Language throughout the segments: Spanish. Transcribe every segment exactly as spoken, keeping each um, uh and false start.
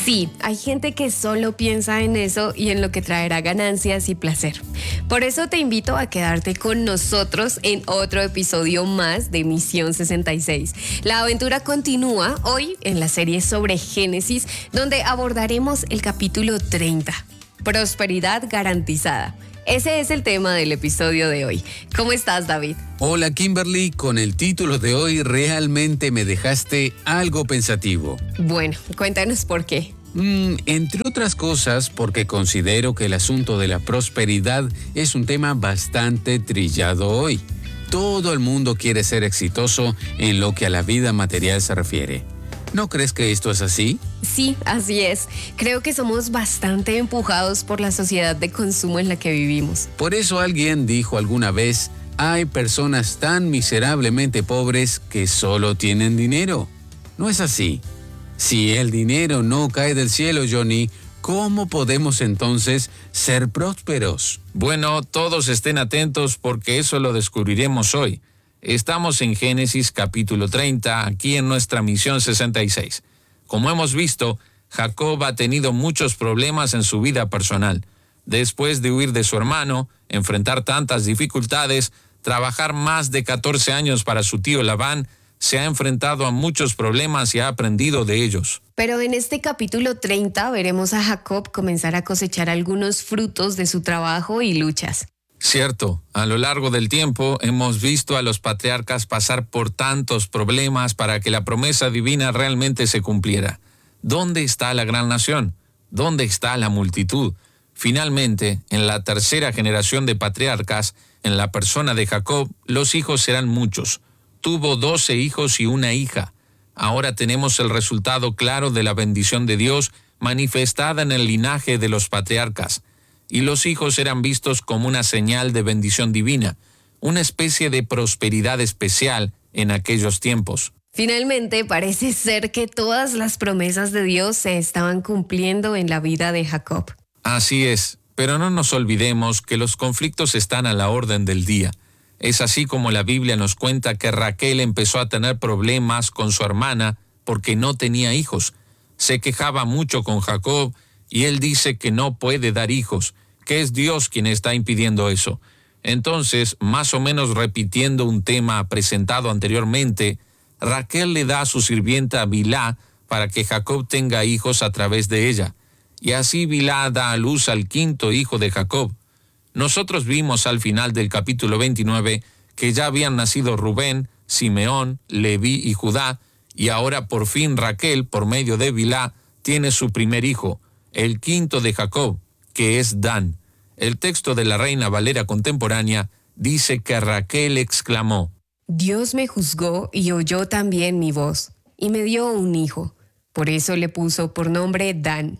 Sí, hay gente que solo piensa en eso y en lo que traerá ganancias y placer. Por eso te invito a quedarte con nosotros en otro episodio más de Misión sesenta y seis. La aventura continúa hoy en la serie sobre Génesis, donde abordaremos el capítulo treinta, Prosperidad garantizada. Ese es el tema del episodio de hoy. ¿Cómo estás, David? Hola, Kimberly. Con el título de hoy realmente me dejaste algo pensativo. Bueno, cuéntanos por qué. Mm, entre otras cosas, porque considero que el asunto de la prosperidad es un tema bastante trillado hoy. Todo el mundo quiere ser exitoso en lo que a la vida material se refiere. ¿No crees que esto es así? Sí, así es. Creo que somos bastante empujados por la sociedad de consumo en la que vivimos. Por eso alguien dijo alguna vez, hay personas tan miserablemente pobres que solo tienen dinero. ¿No es así? Si el dinero no cae del cielo, Johnny, ¿cómo podemos entonces ser prósperos? Bueno, todos estén atentos porque eso lo descubriremos hoy. Estamos en Génesis capítulo treinta, aquí en nuestra Misión sesenta y seis. Como hemos visto, Jacob ha tenido muchos problemas en su vida personal. Después de huir de su hermano, enfrentar tantas dificultades, trabajar más de catorce años para su tío Labán, se ha enfrentado a muchos problemas y ha aprendido de ellos. Pero en este capítulo treinta veremos a Jacob comenzar a cosechar algunos frutos de su trabajo y luchas. Cierto, a lo largo del tiempo hemos visto a los patriarcas pasar por tantos problemas para que la promesa divina realmente se cumpliera. ¿Dónde está la gran nación? ¿Dónde está la multitud? Finalmente, en la tercera generación de patriarcas, en la persona de Jacob, los hijos serán muchos. Tuvo doce hijos y una hija. Ahora tenemos el resultado claro de la bendición de Dios manifestada en el linaje de los patriarcas. Y los hijos eran vistos como una señal de bendición divina, una especie de prosperidad especial en aquellos tiempos. Finalmente, parece ser que todas las promesas de Dios se estaban cumpliendo en la vida de Jacob. Así es, pero no nos olvidemos que los conflictos están a la orden del día. Es así como la Biblia nos cuenta que Raquel empezó a tener problemas con su hermana porque no tenía hijos. Se quejaba mucho con Jacob y él dice que no puede dar hijos, que es Dios quien está impidiendo eso. Entonces, más o menos repitiendo un tema presentado anteriormente, Raquel le da a su sirvienta Bilhá para que Jacob tenga hijos a través de ella. Y así Bilhá da a luz al quinto hijo de Jacob. Nosotros vimos al final del capítulo veintinueve que ya habían nacido Rubén, Simeón, Leví y Judá, y ahora por fin Raquel, por medio de Bilhá, tiene su primer hijo, el quinto de Jacob, que es Dan. El texto de la Reina Valera contemporánea dice que Raquel exclamó: Dios me juzgó y oyó también mi voz, y me dio un hijo. Por eso le puso por nombre Dan.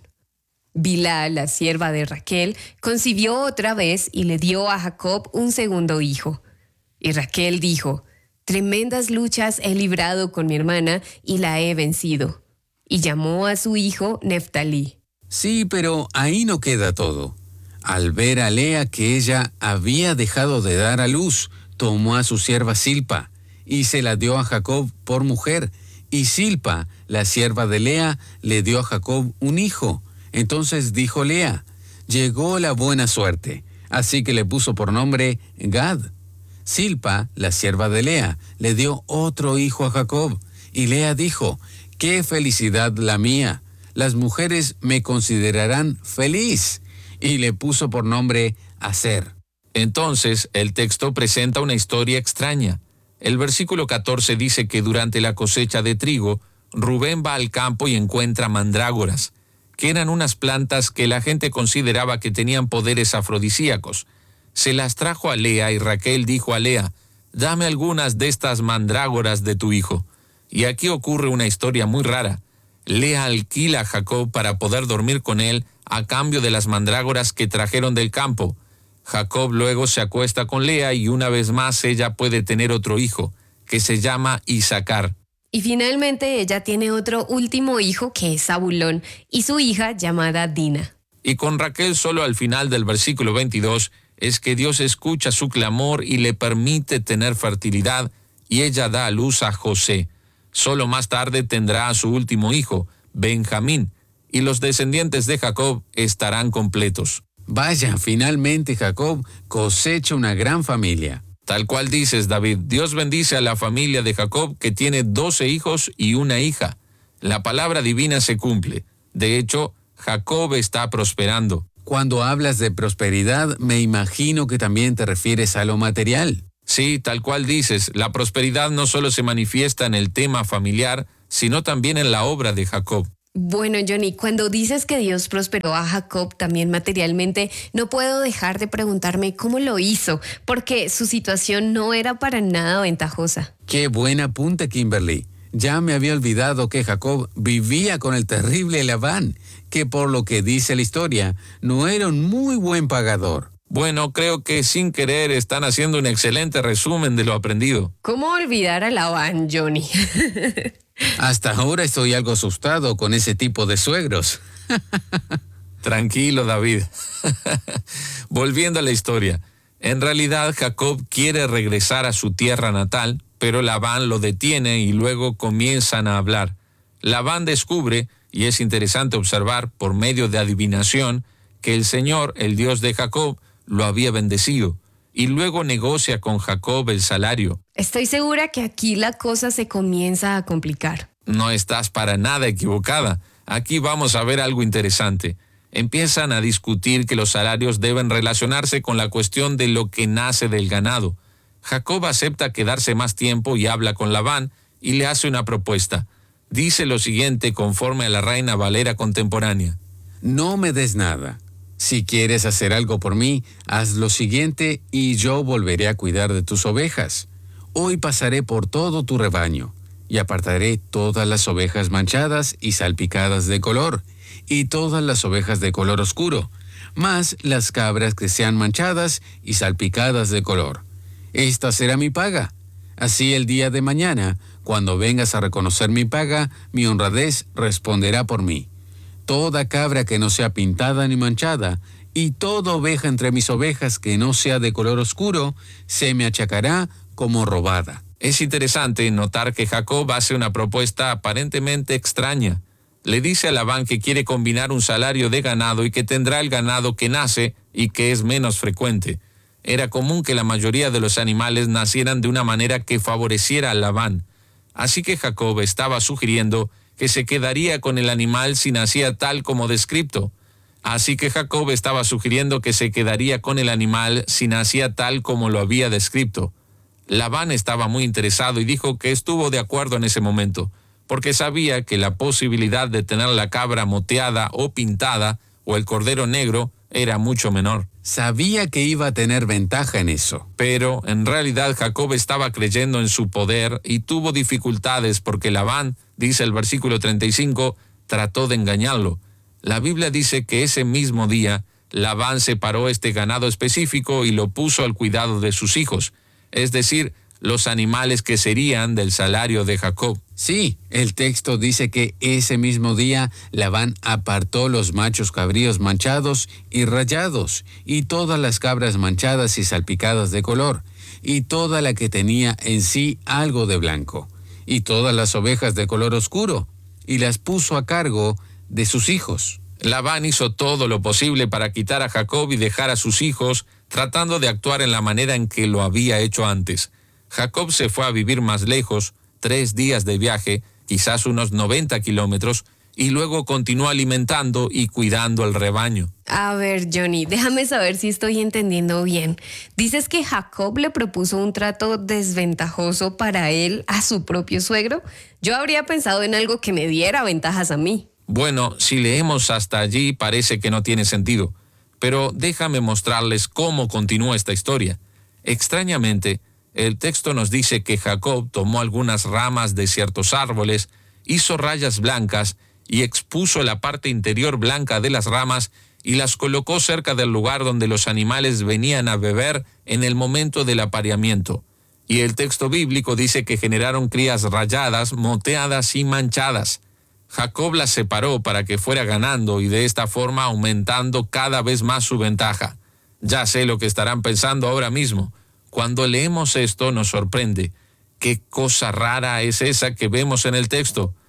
Bilhá, la sierva de Raquel, concibió otra vez y le dio a Jacob un segundo hijo. Y Raquel dijo: tremendas luchas he librado con mi hermana y la he vencido. Y llamó a su hijo Neftalí. Sí, pero ahí no queda todo. Al ver a Lea que ella había dejado de dar a luz, tomó a su sierva Silpa y se la dio a Jacob por mujer. Y Silpa, la sierva de Lea, le dio a Jacob un hijo. Entonces dijo Lea: llegó la buena suerte. Así que le puso por nombre Gad. Silpa, la sierva de Lea, le dio otro hijo a Jacob. Y Lea dijo: qué felicidad la mía. Las mujeres me considerarán feliz. Y le puso por nombre Aser. Entonces, el texto presenta una historia extraña. El versículo catorce dice que durante la cosecha de trigo, Rubén va al campo y encuentra mandrágoras, que eran unas plantas que la gente consideraba que tenían poderes afrodisíacos. Se las trajo a Lea y Raquel dijo a Lea: dame algunas de estas mandrágoras de tu hijo. Y aquí ocurre una historia muy rara. Lea alquila a Jacob para poder dormir con él a cambio de las mandrágoras que trajeron del campo. Jacob luego se acuesta con Lea y una vez más ella puede tener otro hijo, que se llama Isacar. Y finalmente ella tiene otro último hijo que es Zabulón y su hija llamada Dina. Y con Raquel solo al final del versículo veintidós es que Dios escucha su clamor y le permite tener fertilidad y ella da a luz a José. Solo más tarde tendrá a su último hijo, Benjamín, y los descendientes de Jacob estarán completos. Vaya, finalmente Jacob cosecha una gran familia. Tal cual dices, David, Dios bendice a la familia de Jacob, que tiene doce hijos y una hija. La palabra divina se cumple. De hecho, Jacob está prosperando. Cuando hablas de prosperidad, me imagino que también te refieres a lo material. Sí, tal cual dices, la prosperidad no solo se manifiesta en el tema familiar, sino también en la obra de Jacob. Bueno, Johnny, cuando dices que Dios prosperó a Jacob también materialmente, no puedo dejar de preguntarme cómo lo hizo, porque su situación no era para nada ventajosa. Qué buen apunte, Kimberly. Ya me había olvidado que Jacob vivía con el terrible Labán, que por lo que dice la historia, no era un muy buen pagador. Bueno, creo que sin querer están haciendo un excelente resumen de lo aprendido. ¿Cómo olvidar a Labán, Johnny? Hasta ahora estoy algo asustado con ese tipo de suegros. Tranquilo, David. Volviendo a la historia. En realidad, Jacob quiere regresar a su tierra natal, pero Labán lo detiene y luego comienzan a hablar. Labán descubre, y es interesante observar por medio de adivinación, que el Señor, el Dios de Jacob, lo había bendecido, y luego negocia con Jacob el salario. Estoy segura que aquí la cosa se comienza a complicar. No estás para nada equivocada. Aquí vamos a ver algo interesante. Empiezan a discutir que los salarios deben relacionarse con la cuestión de lo que nace del ganado. Jacob acepta quedarse más tiempo y habla con Labán y le hace una propuesta. Dice lo siguiente conforme a la Reina Valera contemporánea. No me des nada. Si quieres hacer algo por mí, haz lo siguiente y yo volveré a cuidar de tus ovejas. Hoy pasaré por todo tu rebaño y apartaré todas las ovejas manchadas y salpicadas de color y todas las ovejas de color oscuro, más las cabras que sean manchadas y salpicadas de color. Esta será mi paga. Así el día de mañana, cuando vengas a reconocer mi paga, mi honradez responderá por mí. Toda cabra que no sea pintada ni manchada, y toda oveja entre mis ovejas que no sea de color oscuro, se me achacará como robada. Es interesante notar que Jacob hace una propuesta aparentemente extraña. Le dice a Labán que quiere combinar un salario de ganado y que tendrá el ganado que nace y que es menos frecuente. Era común que la mayoría de los animales nacieran de una manera que favoreciera a Labán. Así que Jacob estaba sugiriendo que se quedaría con el animal si nacía tal como descrito. Así que Jacob estaba sugiriendo que se quedaría con el animal si nacía tal como lo había descrito. Labán estaba muy interesado y dijo que estuvo de acuerdo en ese momento, porque sabía que la posibilidad de tener la cabra moteada o pintada o el cordero negro era mucho menor. Sabía que iba a tener ventaja en eso. Pero en realidad Jacob estaba creyendo en su poder y tuvo dificultades porque Labán, dice el versículo treinta y cinco, trató de engañarlo. La Biblia dice que ese mismo día Labán separó este ganado específico y lo puso al cuidado de sus hijos, es decir, los animales que serían del salario de Jacob. Sí, el texto dice que ese mismo día Labán apartó los machos cabríos manchados y rayados, y todas las cabras manchadas y salpicadas de color, y toda la que tenía en sí algo de blanco, y todas las ovejas de color oscuro, y las puso a cargo de sus hijos. Labán hizo todo lo posible para quitar a Jacob y dejar a sus hijos, tratando de actuar en la manera en que lo había hecho antes. Jacob se fue a vivir más lejos, tres días de viaje, quizás unos noventa kilómetros, y luego continuó alimentando y cuidando el rebaño. A ver, Johnny, déjame saber si estoy entendiendo bien. ¿Dices que Jacob le propuso un trato desventajoso para él a su propio suegro? Yo habría pensado en algo que me diera ventajas a mí. Bueno, si leemos hasta allí parece que no tiene sentido, pero déjame mostrarles cómo continúa esta historia. Extrañamente, el texto nos dice que Jacob tomó algunas ramas de ciertos árboles, hizo rayas blancas y expuso la parte interior blanca de las ramas y las colocó cerca del lugar donde los animales venían a beber en el momento del apareamiento. Y el texto bíblico dice que generaron crías rayadas, moteadas y manchadas. Jacob las separó para que fuera ganando y de esta forma aumentando cada vez más su ventaja. Ya sé lo que estarán pensando ahora mismo. Cuando leemos esto nos sorprende. ¿Qué cosa rara es esa que vemos en el texto?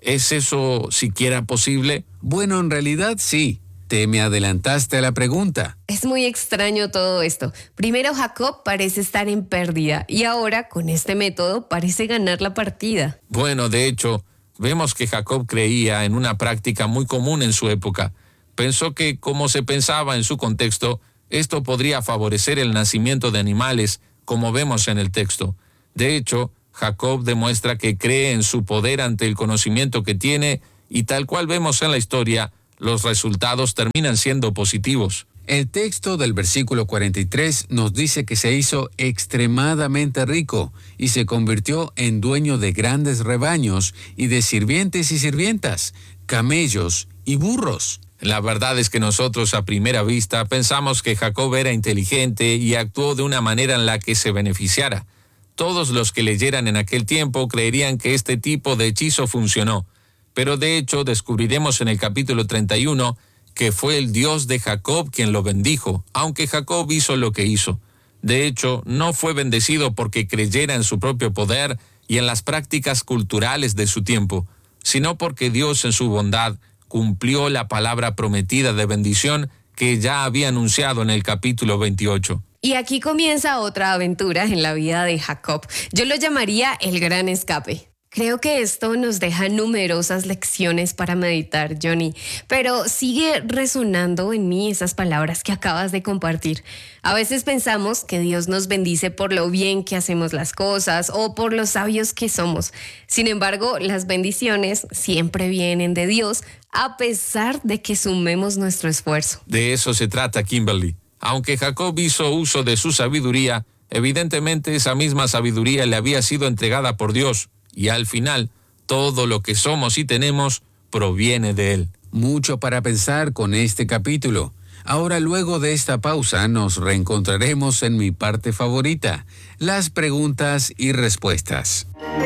¿Es eso siquiera posible? Bueno, en realidad sí. Te me adelantaste a la pregunta. Es muy extraño todo esto. Primero Jacob parece estar en pérdida y ahora con este método parece ganar la partida. Bueno, de hecho, vemos que Jacob creía en una práctica muy común en su época. Pensó que, como se pensaba en su contexto, esto podría favorecer el nacimiento de animales, como vemos en el texto. De hecho, Jacob demuestra que cree en su poder ante el conocimiento que tiene y tal cual vemos en la historia, los resultados terminan siendo positivos. El texto del versículo cuarenta y tres nos dice que se hizo extremadamente rico y se convirtió en dueño de grandes rebaños y de sirvientes y sirvientas, camellos y burros. La verdad es que nosotros a primera vista pensamos que Jacob era inteligente y actuó de una manera en la que se beneficiara. Todos los que leyeran en aquel tiempo creerían que este tipo de hechizo funcionó. Pero de hecho descubriremos en el capítulo treinta y uno que fue el Dios de Jacob quien lo bendijo, aunque Jacob hizo lo que hizo. De hecho, no fue bendecido porque creyera en su propio poder y en las prácticas culturales de su tiempo, sino porque Dios en su bondad cumplió la palabra prometida de bendición que ya había anunciado en el capítulo veintiocho. Y aquí comienza otra aventura en la vida de Jacob. Yo lo llamaría el gran escape. Creo que esto nos deja numerosas lecciones para meditar, Johnny, pero sigue resonando en mí esas palabras que acabas de compartir. A veces pensamos que Dios nos bendice por lo bien que hacemos las cosas o por lo sabios que somos. Sin embargo, las bendiciones siempre vienen de Dios, a pesar de que sumemos nuestro esfuerzo. De eso se trata, Kimberly. Aunque Jacob hizo uso de su sabiduría, evidentemente esa misma sabiduría le había sido entregada por Dios. Y al final, todo lo que somos y tenemos proviene de Él. Mucho para pensar con este capítulo. Ahora, luego de esta pausa, nos reencontraremos en mi parte favorita, las preguntas y respuestas.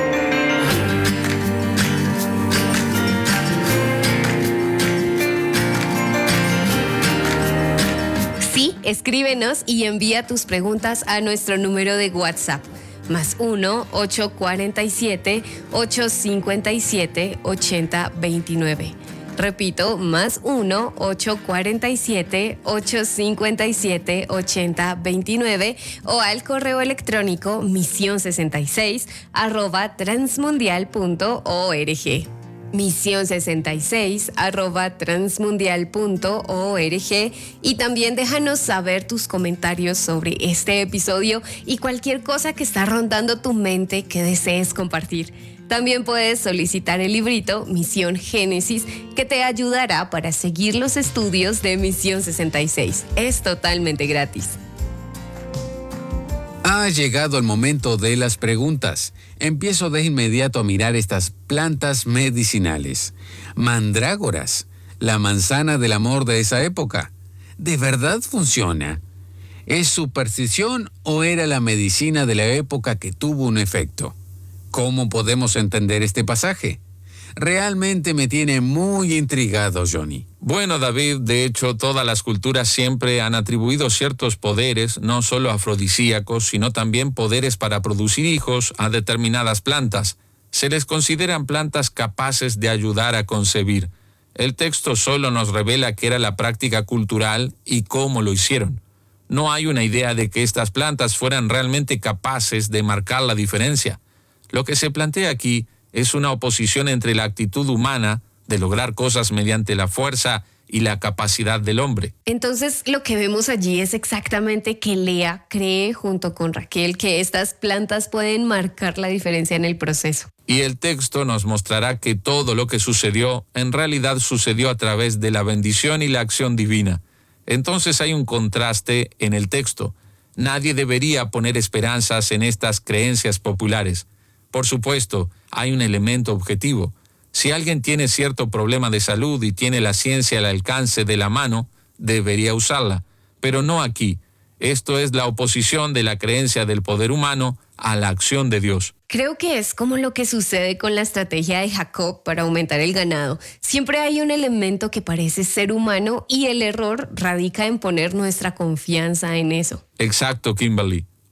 Sí, escríbenos y envía tus preguntas a nuestro número de WhatsApp. Más uno, ocho cuatro siete, ocho cinco siete, ocho cero dos nueve. Repito, más uno, ocho cuatro siete, ocho cinco siete, ocho cero dos nueve o al correo electrónico misión sesenta y seis arroba transmundial punto org. misión sesenta y seis arroba transmundial punto org y también déjanos saber tus comentarios sobre este episodio y cualquier cosa que está rondando tu mente que desees compartir. También puedes solicitar el librito Misión Génesis que te ayudará para seguir los estudios de Misión sesenta y seis. Es totalmente gratis. Ha llegado el momento de las preguntas. Empiezo de inmediato a mirar estas plantas medicinales. Mandrágoras, la manzana del amor de esa época. ¿De verdad funciona? ¿Es superstición o era la medicina de la época que tuvo un efecto? ¿Cómo podemos entender este pasaje? Realmente me tiene muy intrigado, Johnny. Bueno, David, de hecho, todas las culturas siempre han atribuido ciertos poderes, no solo afrodisíacos, sino también poderes para producir hijos a determinadas plantas. Se les consideran plantas capaces de ayudar a concebir. El texto solo nos revela que era la práctica cultural y cómo lo hicieron. No hay una idea de que estas plantas fueran realmente capaces de marcar la diferencia. Lo que se plantea aquí es una oposición entre la actitud humana de lograr cosas mediante la fuerza y la capacidad del hombre. Entonces, lo que vemos allí es exactamente que Lea cree junto con Raquel que estas plantas pueden marcar la diferencia en el proceso. Y el texto nos mostrará que todo lo que sucedió en realidad sucedió a través de la bendición y la acción divina. Entonces hay un contraste en el texto. Nadie debería poner esperanzas en estas creencias populares. Por supuesto, hay un elemento objetivo. Si alguien tiene cierto problema de salud y tiene la ciencia al alcance de la mano, debería usarla. Pero no aquí. Esto es la oposición de la creencia del poder humano a la acción de Dios. Creo que es como lo que sucede con la estrategia de Jacob para aumentar el ganado. Siempre hay un elemento que parece ser humano y el error radica en poner nuestra confianza en eso. Exacto, Kimberly.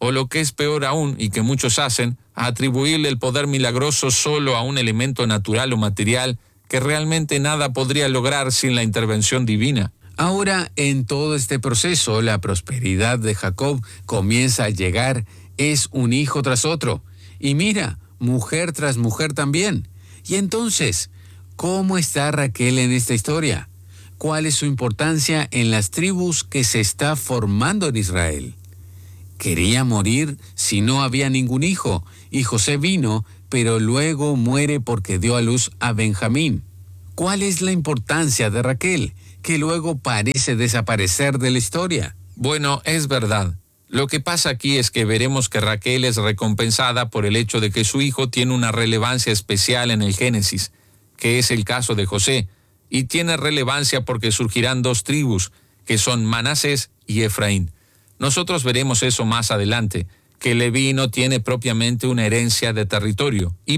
o lo que es peor aún, y que muchos hacen, a atribuirle el poder milagroso solo a un elemento natural o material que realmente nada podría lograr sin la intervención divina. Ahora, en todo este proceso, la prosperidad de Jacob comienza a llegar, es un hijo tras otro. Y mira, mujer tras mujer también. Y entonces, ¿cómo está Raquel en esta historia? ¿Cuál es su importancia en las tribus que se está formando en Israel? Quería morir si no había ningún hijo, y José vino, pero luego muere porque dio a luz a Benjamín. ¿Cuál es la importancia de Raquel, que luego parece desaparecer de la historia? Bueno, es verdad. Lo que pasa aquí es que veremos que Raquel es recompensada por el hecho de que su hijo tiene una relevancia especial en el Génesis, que es el caso de José, y tiene relevancia porque surgirán dos tribus, que son Manasés y Efraín. Nosotros veremos eso más adelante, que Leví no tiene propiamente una herencia de territorio, y